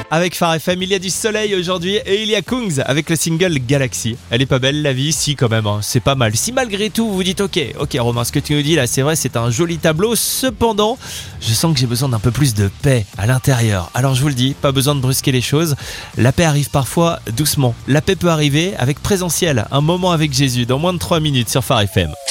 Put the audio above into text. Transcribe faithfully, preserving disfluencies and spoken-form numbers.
Avec Phare F M, il y a du soleil aujourd'hui et il y a Kungs avec le single Galaxy. Elle est pas belle la vie? Si quand même, hein. C'est pas mal. Si malgré tout vous vous dites ok, ok Romain, ce que tu nous dis là c'est vrai, c'est un joli tableau, cependant je sens que j'ai besoin d'un peu plus de paix à l'intérieur. Alors je vous le dis, pas besoin de brusquer les choses, la paix arrive parfois doucement. La paix peut arriver avec Présentiel, un moment avec Jésus dans moins de trois minutes sur Phare F M.